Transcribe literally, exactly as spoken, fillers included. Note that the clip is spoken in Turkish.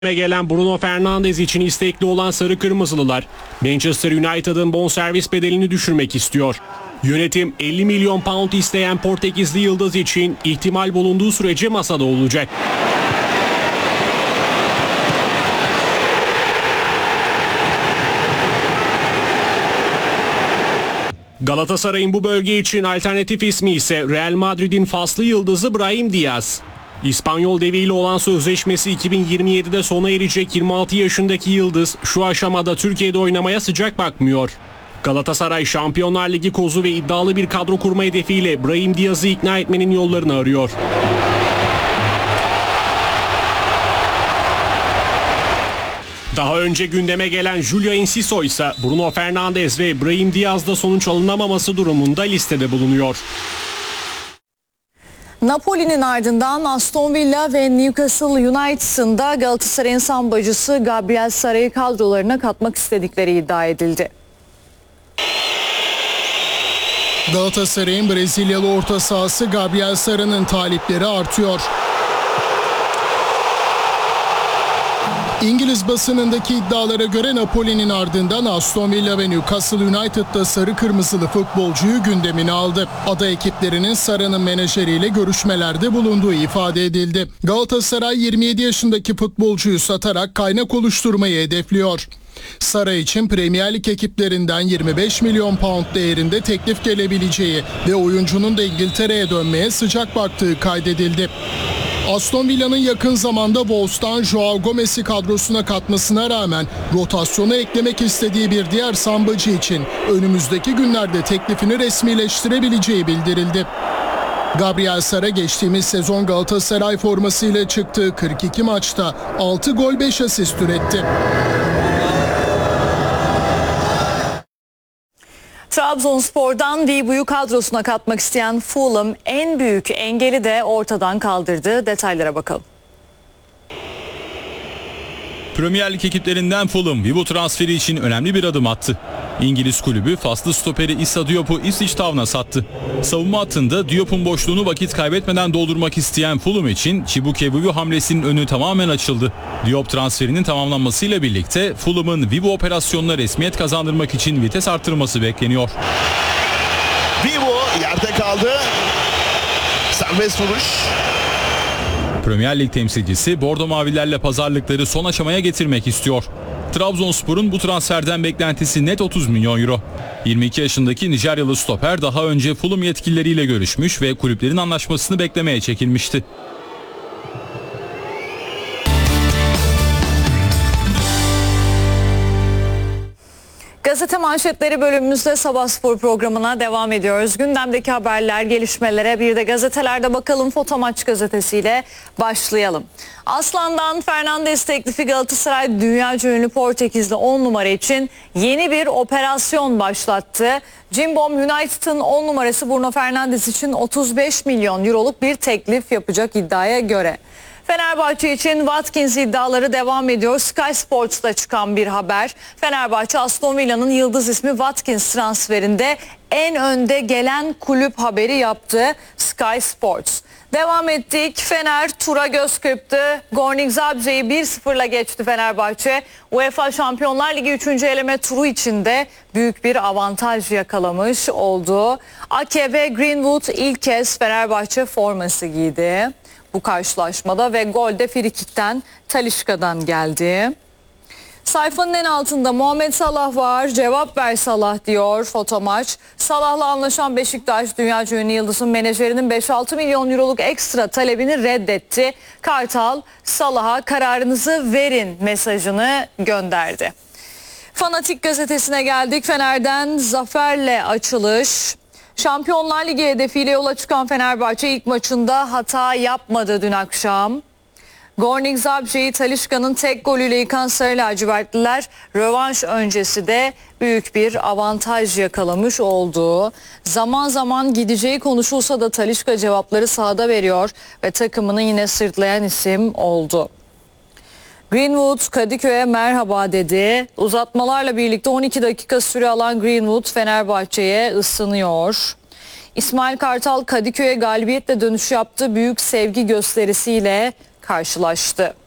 gelen Bruno Fernandes için istekli olan Sarı Kırmızılılar, Manchester United'ın bonservis bedelini düşürmek istiyor. Yönetim elli milyon pound isteyen Portekizli yıldız için ihtimal bulunduğu sürece masada olacak. Galatasaray'ın bu bölge için alternatif ismi ise Real Madrid'in faslı yıldızı Brahim Diaz. İspanyol deviyle olan sözleşmesi iki bin yirmi yedide sona erecek yirmi altı yaşındaki yıldız şu aşamada Türkiye'de oynamaya sıcak bakmıyor. Galatasaray Şampiyonlar Ligi kozu ve iddialı bir kadro kurma hedefiyle Brahim Diaz'ı ikna etmenin yollarını arıyor. Daha önce gündeme gelen Julia Enciso ise Bruno Fernandes ve Brahim Diaz'da sonuç alınamaması durumunda listede bulunuyor. Napoli'nin ardından Aston Villa ve Newcastle United'ın da Galatasaray'ın sambacısı Gabriel Sara'yı kadrolarına katmak istedikleri iddia edildi. Galatasaray'ın Brezilyalı orta sahası Gabriel Sara'nın talipleri artıyor. İngiliz basınındaki iddialara göre Napoli'nin ardından Aston Villa ve Newcastle United'da sarı kırmızılı futbolcuyu gündemine aldı. Ada ekiplerinin Sara'nın menajeriyle görüşmelerde bulunduğu ifade edildi. Galatasaray yirmi yedi yaşındaki futbolcuyu satarak kaynak oluşturmayı hedefliyor. Sara için Premier Lig ekiplerinden yirmi beş milyon pound değerinde teklif gelebileceği ve oyuncunun da İngiltere'ye dönmeye sıcak baktığı kaydedildi. Aston Villa'nın yakın zamanda Wolves'tan Joao Gomez'i kadrosuna katmasına rağmen rotasyona eklemek istediği bir diğer sambacı için önümüzdeki günlerde teklifini resmileştirebileceği bildirildi. Gabriel Sara geçtiğimiz sezon Galatasaray formasıyla çıktığı kırk iki maçta altı gol beş asist üretti. Trabzonspor'dan Dibu'yu kadrosuna katmak isteyen Fulham en büyük engeli de ortadan kaldırdı. Detaylara bakalım. Premier Lig ekiplerinden Fulham Dibu transferi için önemli bir adım attı. İngiliz kulübü faslı stoperi Issa Diop'u Ipswich Town'a sattı. Savunma hattında Diop'un boşluğunu vakit kaybetmeden doldurmak isteyen Fulham için Chibuike Vivu hamlesinin önü tamamen açıldı. Diop transferinin tamamlanmasıyla birlikte Fulham'ın Vivu operasyonuna resmiyet kazandırmak için vites arttırması bekleniyor. Vivu yerde kaldı. Serbest vuruş. Premier Lig temsilcisi Bordo Mavilerle pazarlıkları son aşamaya getirmek istiyor. Trabzonspor'un bu transferden beklentisi net otuz milyon euro. yirmi iki yaşındaki Nijeryalı stoper daha önce Fulham yetkilileriyle görüşmüş ve kulüplerin anlaşmasını beklemeye çekilmişti. Gazete manşetleri bölümümüzde Sabah Spor programına devam ediyoruz. Gündemdeki haberler, gelişmelere bir de gazetelerde bakalım. Fotomaç gazetesiyle başlayalım. Aslan'dan Fernandes teklifi Galatasaray dünyaca ünlü Portekizli on numara için yeni bir operasyon başlattı. Cimbom United'ın on numarası Bruno Fernandes için otuz beş milyon euroluk bir teklif yapacak iddiaya göre. Fenerbahçe için Watkins iddiaları devam ediyor. Sky Sports'ta çıkan bir haber. Fenerbahçe Aston Villa'nın yıldız ismi Watkins transferinde en önde gelen kulüp haberi yaptı Sky Sports. Devam ettik. Fener tura göz kırptı. Gornik Zabrze'yi bir sıfırla geçti Fenerbahçe. UEFA Şampiyonlar Ligi üçüncü eleme turu içinde büyük bir avantaj yakalamış oldu. A K B Greenwood ilk kez Fenerbahçe forması giydi bu karşılaşmada ve gol de frikikten Talisca'dan geldi. Sayfanın en altında Muhammed Salah var. Cevap ver Salah diyor Fotomaç. Salah'la anlaşan Beşiktaş dünyaca ünlü yıldızın menajerinin beş altı milyon euroluk ekstra talebini reddetti. Kartal Salah'a kararınızı verin mesajını gönderdi. Fanatik gazetesine geldik. Fener'den zaferle açılış. Şampiyonlar Ligi hedefiyle yola çıkan Fenerbahçe ilk maçında hata yapmadı dün akşam. Gornik Zabrze'yi Talisca'nın tek golüyle yıkan Sarı lacivertliler rövanş öncesi de büyük bir avantaj yakalamış oldu. Zaman zaman gideceği konuşulsa da Talisca cevapları sahada veriyor ve takımını yine sırtlayan isim oldu. Greenwood Kadıköy'e merhaba dedi. Uzatmalarla birlikte on iki dakika süre alan Greenwood Fenerbahçe'ye ısınıyor. İsmail Kartal Kadıköy'e galibiyetle dönüş yaptı. Büyük sevgi gösterisiyle karşılaştı.